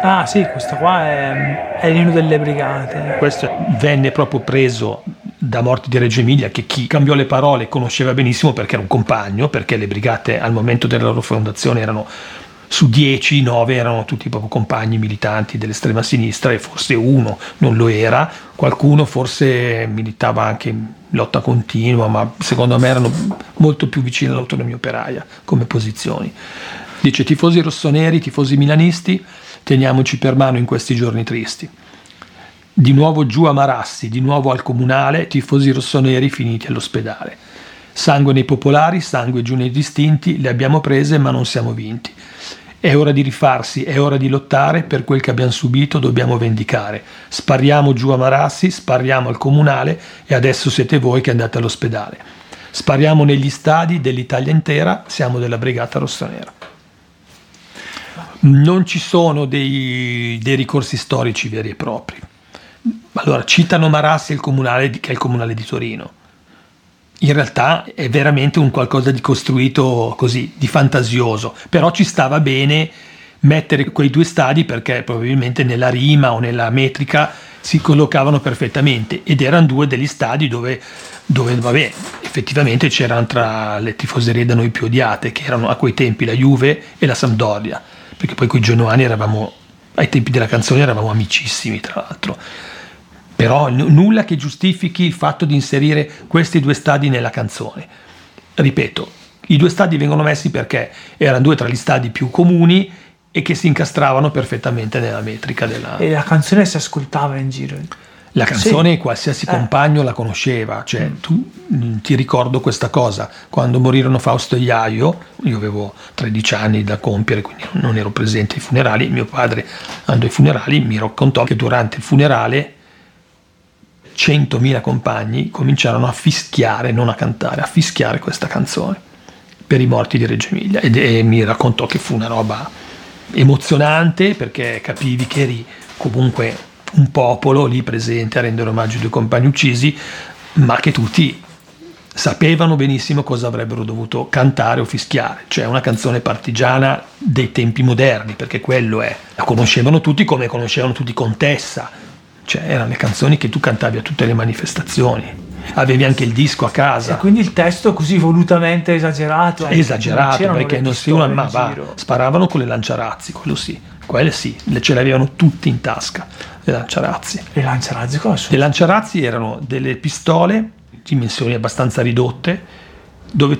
Ah sì, questo qua è l'inno delle brigate. Questo venne proprio preso da Morti di Reggio Emilia, che chi cambiò le parole conosceva benissimo perché era un compagno, perché le brigate al momento della loro fondazione erano su 10, 9 erano tutti proprio compagni militanti dell'estrema sinistra e forse uno non lo era, qualcuno forse militava anche in lotta continua, ma secondo me erano molto più vicini all'autonomia operaia come posizioni. Dice: tifosi rossoneri, tifosi milanisti, teniamoci per mano in questi giorni tristi. Di nuovo giù a Marassi, di nuovo al Comunale, tifosi rossoneri finiti all'ospedale. Sangue nei popolari, sangue giù nei distinti, le abbiamo prese ma non siamo vinti. È ora di rifarsi, è ora di lottare, per quel che abbiamo subito dobbiamo vendicare. Spariamo giù a Marassi, spariamo al Comunale e adesso siete voi che andate all'ospedale. Spariamo negli stadi dell'Italia intera, siamo della Brigata Rossonera. Non ci sono dei ricorsi storici veri e propri. Allora, citano Marassi e il Comunale, che è il Comunale di Torino. In realtà è veramente un qualcosa di costruito così, di fantasioso, però ci stava bene mettere quei due stadi perché probabilmente nella rima o nella metrica si collocavano perfettamente, ed erano due degli stadi dove vabbè, effettivamente c'erano tra le tifoserie da noi più odiate, che erano a quei tempi la Juve e la Sampdoria, perché poi con i genuani eravamo, ai tempi della canzone eravamo amicissimi tra l'altro. Però nulla che giustifichi il fatto di inserire questi due stadi nella canzone. Ripeto, i due stadi vengono messi perché erano due tra gli stadi più comuni e che si incastravano perfettamente nella metrica della... E la canzone si ascoltava in giro? La canzone sì. Qualsiasi compagno la conosceva, cioè tu ti ricordo questa cosa, quando morirono Fausto e Iaio, io avevo 13 anni da compiere, quindi non ero presente ai funerali, mio padre andò ai funerali, mi raccontò che durante il funerale 100.000 compagni cominciarono a fischiare, non a cantare, a fischiare questa canzone per i morti di Reggio Emilia, e mi raccontò che fu una roba emozionante perché capivi che eri comunque un popolo lì presente a rendere omaggio ai due compagni uccisi, ma che tutti sapevano benissimo cosa avrebbero dovuto cantare o fischiare, cioè una canzone partigiana dei tempi moderni, perché quello è. La conoscevano tutti come conoscevano tutti Contessa, cioè erano le canzoni che tu cantavi a tutte le manifestazioni, avevi anche il disco a casa. E quindi il testo così volutamente esagerato? Esagerato, perché non si sparavano con le lanciarazzi, quello sì, quelle sì, ce le avevano tutti in tasca, le lanciarazzi. Le lanciarazzi cosa sono? Le lanciarazzi erano delle pistole, dimensioni abbastanza ridotte, dove